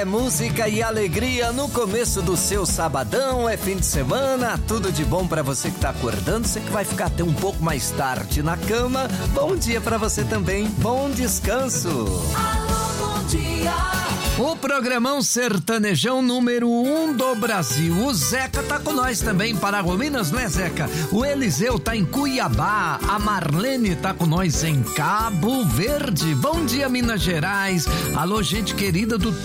É música e alegria no começo do seu sabadão, é fim de semana, tudo de bom pra você que tá acordando, você que vai ficar até um pouco mais tarde na cama. Bom dia pra você também, bom descanso. Alô, bom dia. O programão sertanejão número 1 do Brasil. O Zeca tá com nós também, Paragominas, né, Zeca? O Eliseu tá em Cuiabá, a Marlene tá com nós em Cabo Verde. Bom dia, Minas Gerais. Alô, gente querida do